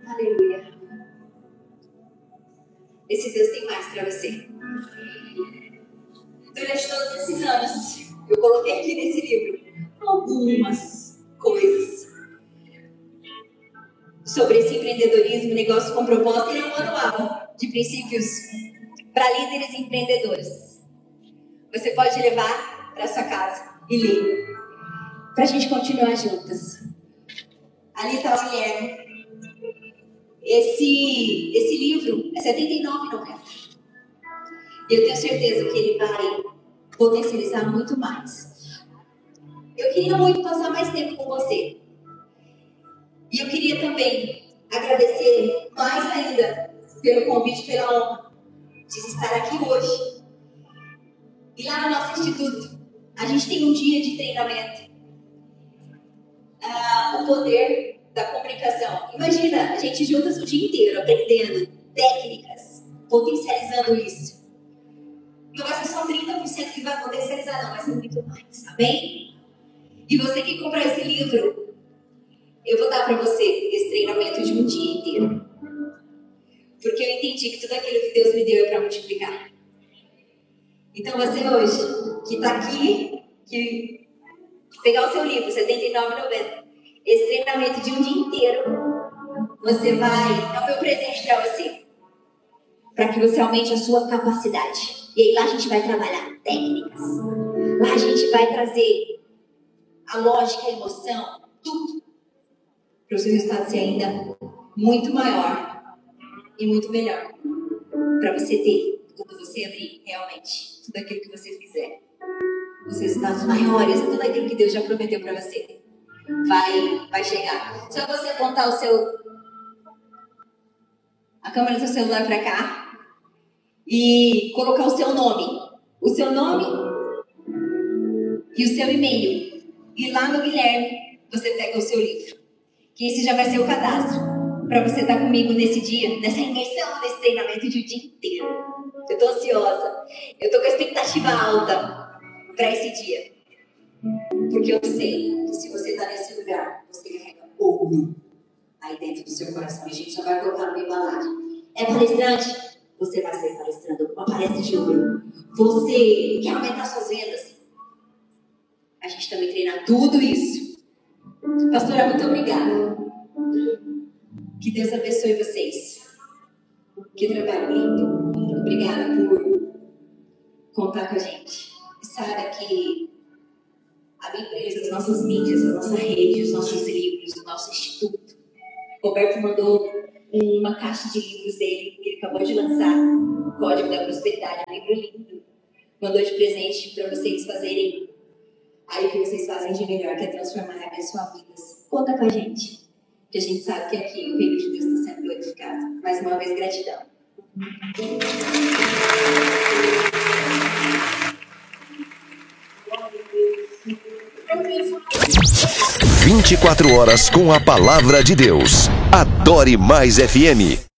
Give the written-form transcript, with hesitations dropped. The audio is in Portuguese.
Aleluia. Esse Deus tem mais para você. Durante todos esses anos, eu coloquei aqui nesse livro algumas coisas sobre esse empreendedorismo, negócio com propósito. Ele é um manual de princípios para líderes e empreendedores. Você pode levar para sua casa e ler, para a gente continuar juntas. Ali está o Guilherme. Esse livro é R$ 79,90. Eu tenho certeza que ele vai potencializar muito mais. Eu queria muito passar mais tempo com você. E eu queria também agradecer mais ainda pelo convite, pela honra de estar aqui hoje. E lá no nosso instituto, a gente tem um dia de treinamento. O poder da comunicação. Imagina, a gente juntas o dia inteiro aprendendo técnicas, potencializando isso. Não vai ser só 30% que vai potencializar, não, vai ser muito mais. Amém? E você que comprar esse livro, eu vou dar para você esse treinamento de um dia inteiro. Porque eu entendi que tudo aquilo que Deus me deu é para multiplicar. Então você hoje, que está aqui, que pegar o seu livro, R$ 79,90, esse treinamento de um dia inteiro, você vai, é o meu presente para você, para que você aumente a sua capacidade. E aí lá a gente vai trabalhar técnicas, lá a gente vai trazer a lógica, a emoção, tudo, para o seu resultado ser ainda muito maior e muito melhor, para você ter, quando você abrir realmente tudo aquilo que você fizer, os resultados maiores, tudo aquilo que Deus já prometeu para você, vai chegar. Só você apontar a câmera do seu celular para cá e colocar o seu nome e o seu e-mail. E lá no Guilherme, você pega o seu livro, que esse já vai ser o cadastro para você estar comigo nesse dia, nessa imersão, nesse treinamento de um dia inteiro. Eu tô ansiosa, eu tô com a expectativa alta para esse dia, porque eu sei que se você está nesse lugar, você carrega ouro aí dentro do seu coração. E a gente já vai colocar numa embalagem. É palestrante? Você vai ser palestrando uma palestra de ouro. Você quer aumentar suas vendas? A gente também treina tudo isso. Pastora, muito obrigada. Que Deus abençoe vocês. Que trabalho lindo. Obrigada por contar com a gente. E saiba que a minha empresa, as nossas mídias, a nossa rede, os nossos livros, o nosso instituto. Roberto mandou uma caixa de livros dele, que ele acabou de lançar, o Código da Prosperidade, um livro lindo. Mandou de presente para vocês fazerem aí o que vocês fazem de melhor, que é transformar e abençoar vidas. Conta com a gente, que a gente sabe que aqui o reino de Deus está sendo glorificado. Mais uma vez, gratidão. 24 horas com a palavra de Deus. Adore Mais FM.